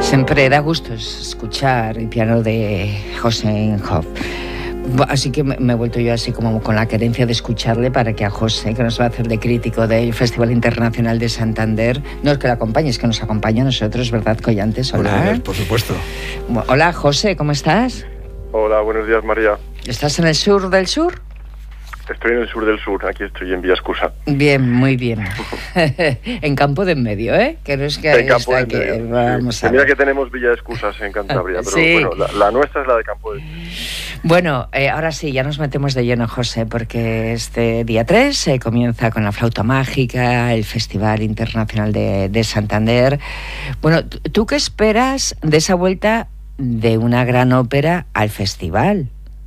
Siempre da gusto escuchar el piano de Josenhoff. Así que me he vuelto yo así como con la querencia de escucharle para que a José, que nos va a hacer de crítico del Festival Internacional de Santander, no es que lo acompañe, es que nos acompaña a nosotros, ¿verdad, Collantes? Hola. Bueno, por supuesto. Hola, José, ¿cómo estás? Hola, buenos días, María. ¿Estás en el sur del sur? Estoy en el sur del sur, aquí estoy en Villaescusa. Bien, muy bien. En Campo de en Medio, ¿eh? Que no es que en Campo de en Medio. Que vamos a ver. Mira que tenemos Villaescusas en Cantabria, pero sí. bueno, la nuestra es la de Campo de Bueno, ahora sí, ya nos metemos de lleno, José, porque este día 3 comienza con la flauta mágica, el Festival Internacional de Santander. Bueno, ¿tú qué esperas de esa vuelta de una gran ópera al festival?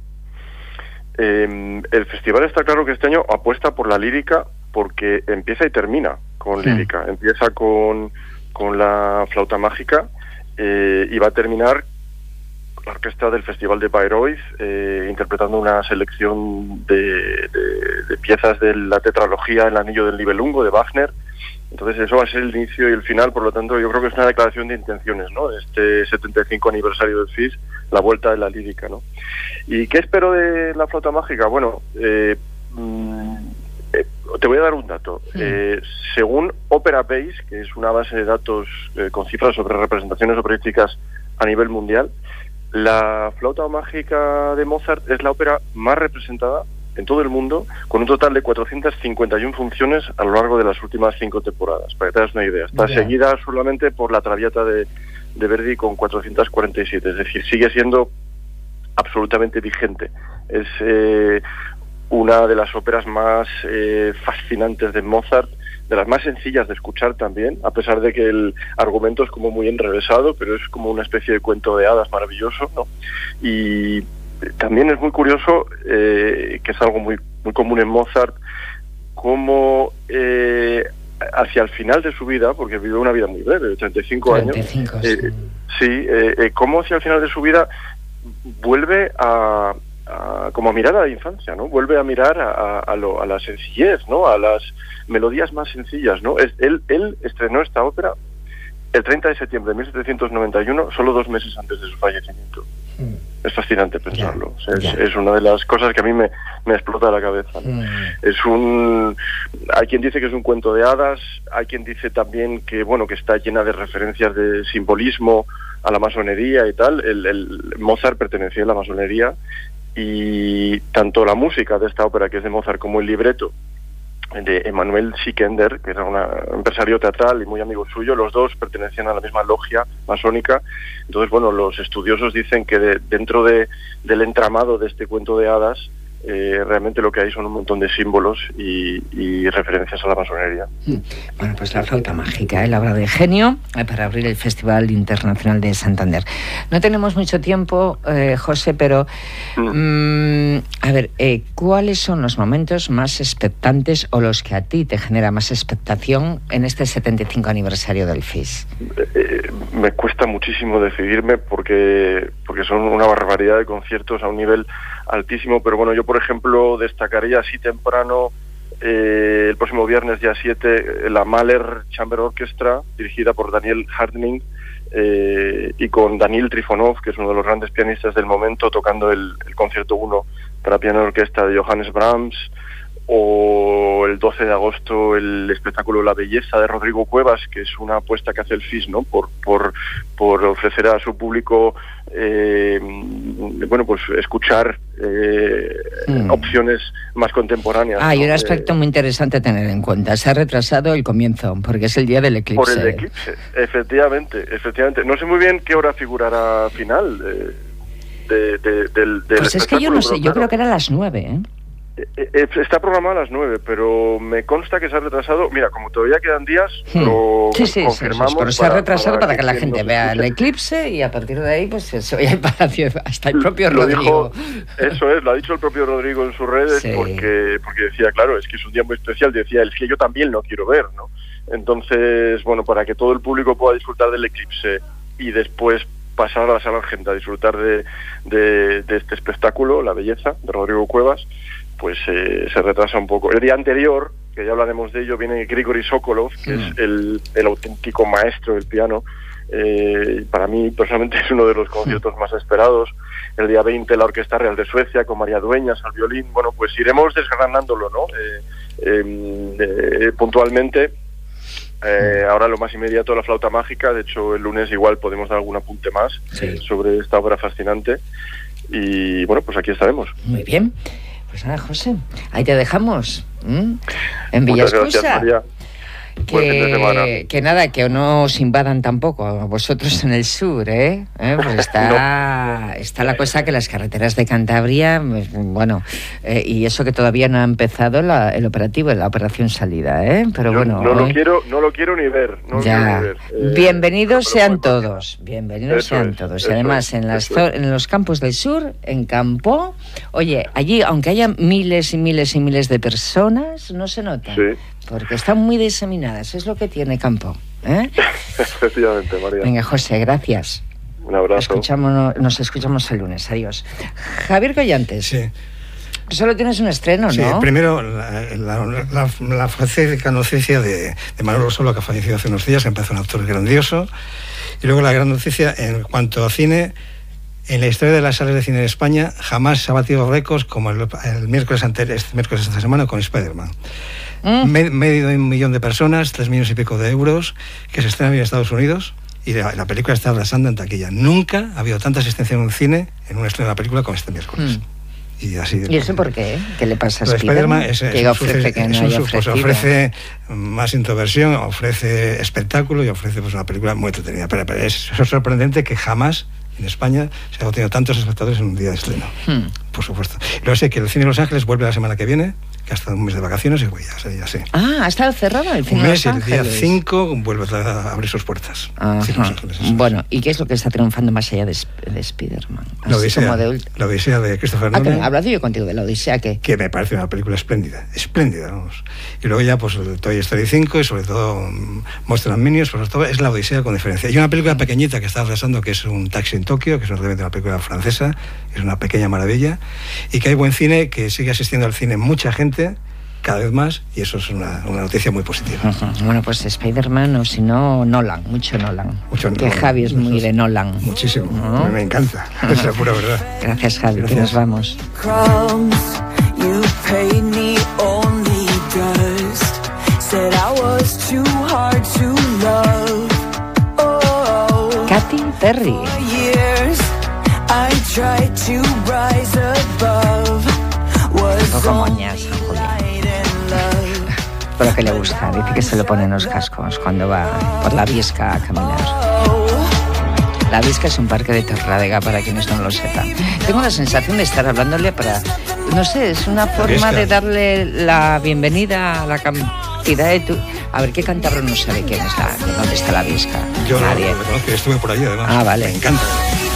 El festival está claro que este año apuesta por la lírica porque empieza y termina con lírica. Empieza con la flauta mágica y va a terminar la orquesta del Festival de Bayreuth interpretando una selección de piezas de la tetralogía El Anillo del Nibelungo de Wagner. Entonces eso va a ser el inicio y el final, por lo tanto yo creo que es una declaración de intenciones, ¿no? De este 75 aniversario del FIS, la vuelta de la lírica, ¿no? ¿Y qué espero de la flauta mágica? Bueno, te voy a dar un dato. Según Opera Base, que es una base de datos con cifras sobre representaciones operísticas a nivel mundial, la flauta mágica de Mozart es la ópera más representada en todo el mundo, con un total de 451 funciones a lo largo de las últimas 5 temporadas, para que te das una idea. Está seguida solamente por la Traviata de Verdi con 447, es decir, sigue siendo absolutamente vigente. Es una de las óperas más fascinantes de Mozart, de las más sencillas de escuchar también, a pesar de que el argumento es como muy enrevesado, pero es como una especie de cuento de hadas maravilloso, ¿no? Y también es muy curioso, que es algo muy común en Mozart, cómo hacia el final de su vida, porque vivió una vida muy breve, de 35 años, cómo hacia el final de su vida vuelve a como a mirar a la infancia, ¿no? Vuelve a mirar a la sencillez, ¿no? A las melodías más sencillas, ¿no? Él estrenó esta ópera el 30 de septiembre de 1791, solo 2 meses antes de su fallecimiento. Es fascinante pensarlo. Es una de las cosas que a mí me explota la cabeza, ¿no? Hay quien dice que es un cuento de hadas, hay quien dice también que que está llena de referencias de simbolismo a la masonería y tal. El Mozart pertenecía a la masonería y tanto la música de esta ópera, que es de Mozart, como el libreto de Emanuel Schickender, que era un empresario teatral y muy amigo suyo, los dos pertenecían a la misma logia masónica. Entonces, los estudiosos dicen que dentro del entramado de este cuento de hadas, realmente lo que hay son un montón de símbolos y referencias a la masonería. Bueno, pues la flauta mágica, la obra de genio para abrir el Festival Internacional de Santander. No tenemos mucho tiempo, José, pero a ver, ¿cuáles son los momentos más expectantes o los que a ti te genera más expectación en este 75 aniversario del FIS? Me cuesta muchísimo decidirme porque son una barbaridad de conciertos a un nivel altísimo, pero yo por ejemplo destacaría así temprano el próximo viernes día 7 la Mahler Chamber Orchestra, dirigida por Daniel Harding y con Daniil Trifonov, que es uno de los grandes pianistas del momento, tocando el concierto 1 para piano y orquesta de Johannes Brahms, o el 12 de agosto el espectáculo La Belleza de Rodrigo Cuevas, que es una apuesta que hace el FIS, ¿no? por ofrecer a su público escuchar opciones más contemporáneas. Hay un aspecto muy interesante a tener en cuenta. Se ha retrasado el comienzo porque es el día del eclipse. Por el eclipse, efectivamente. No sé muy bien qué hora figurará final del pues es que yo no sé, yo creo que era a las 9, ¿eh? Está programada a las 9, pero me consta que se ha retrasado. Mira, como todavía quedan días, lo confirmamos. Sí, pero se ha retrasado para que la gente vea el eclipse y a partir de ahí pues se oye el palacio, hasta el propio Rodrigo. Eso es, lo ha dicho el propio Rodrigo en sus redes, porque decía, claro, es que es un día muy especial, decía, el que yo también lo quiero ver, ¿no? Entonces, para que todo el público pueda disfrutar del eclipse y después pasar a la sala Argenta a disfrutar de este espectáculo, La Belleza, de Rodrigo Cuevas, pues se retrasa un poco. El día anterior, que ya hablaremos de ello, viene Grigori Sokolov, que es el auténtico maestro del piano, Para mí, personalmente, es uno de los conciertos más esperados. El día 20, la Orquesta Real de Suecia, con María Dueñas al violín. Bueno, pues iremos desgranándolo, ¿no? Puntualmente. Ahora lo más inmediato, la flauta mágica. De hecho, el lunes igual podemos dar algún apunte más sobre esta obra fascinante. Y bueno, pues aquí estaremos. Muy bien. Pues nada, José, ahí te dejamos. En Villascusa. Muchas gracias, María. Que nada, que no os invadan tampoco a vosotros en el sur, ¿eh? Pues está la cosa que las carreteras de Cantabria, bueno, y eso que todavía no ha empezado el operativo, la operación salida, ¿eh? Pero bueno, no lo quiero ni ver. Bienvenidos sean todos, bienvenidos sean todos. Y además en los campos del sur, en Campo, oye, allí aunque haya miles y miles y miles de personas, no se nota. Sí. Porque están muy diseminadas, es lo que tiene Campo, ¿eh? Efectivamente, María. Venga, José, gracias. Un abrazo. Nos escuchamos el lunes, adiós. Javier Collantes. Sí. Solo tienes un estreno, ¿no? Sí, primero la fantástica noticia de Manolo Solo, que ha fallecido hace unos días, que empezó un actor grandioso, y luego la gran noticia en cuanto a cine. En la historia de las salas de cine de España jamás se ha batido récords como el miércoles anterior, este miércoles de esta semana con Spider-Man. Medio millón de personas, 3 millones y pico de euros, que se estrenan en Estados Unidos, y la película está arrasando en taquilla. Nunca ha habido tanta asistencia en un cine en un estreno de una película como este miércoles. Y eso por qué? ¿Qué le pasa a Spider-Man? Ofrece más introversión, ofrece espectáculo y ofrece pues una película muy entretenida. Pero es sorprendente que jamás en España se ha tenido tantos espectadores en un día de estreno. Por supuesto. Luego sé que el cine de Los Ángeles vuelve la semana que viene, que ha estado un mes de vacaciones y voy, ya sé. Ha estado cerrado el cine de Los Ángeles. El día 5 vuelve a abrir sus puertas. Bueno, ¿y qué es lo que está triunfando más allá de Spider-Man? La Odisea de Christopher Nolan. He hablado yo contigo de La Odisea, que me parece una película espléndida, vamos. Y luego ya, pues, Toy Story 5 y sobre todo Monster and Minions, pues todo es La Odisea con diferencia. Y una película pequeñita que está arrasando, que es Un Taxi en Tokio, que es realmente una película francesa, es una pequeña maravilla, y que hay buen cine, que sigue asistiendo al cine mucha gente, cada vez más, y eso es una noticia muy positiva. Bueno, pues Spider-Man, o si no, Nolan, mucho Nolan. Que Javi es muy de Nolan. Muchísimo, ¿no? Me encanta, es la pura verdad. Gracias, Javi, que nos vamos. Katy Perry. Un poco moñas, San Julián. Pero que le gusta, dice que se lo pone en los cascos cuando va por la Viesca a caminar. La Viesca es un parque de Torrádega, para quienes no lo sepan. Tengo la sensación de estar hablándole para... No sé, es una forma de darle la bienvenida a la cantidad de... A ver, ¿qué cántabro no sabe quién es dónde está la Viesca? Yo Nadie. No reconozco, estuve por allí además. Ah, vale. Me encanta.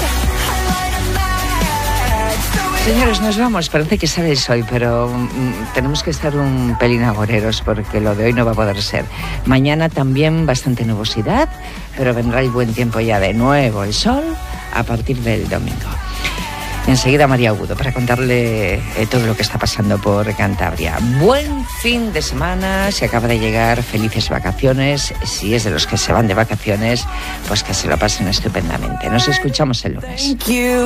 Señores, nos vamos. Parece que sale el sol, pero tenemos que estar un pelín agoreros porque lo de hoy no va a poder ser. Mañana también bastante nubosidad, pero vendrá el buen tiempo ya de nuevo, el sol, a partir del domingo. Enseguida María Agudo para contarle todo lo que está pasando por Cantabria. Buen fin de semana, se acaba de llegar, felices vacaciones. Si es de los que se van de vacaciones, pues que se lo pasen estupendamente. Nos escuchamos el lunes.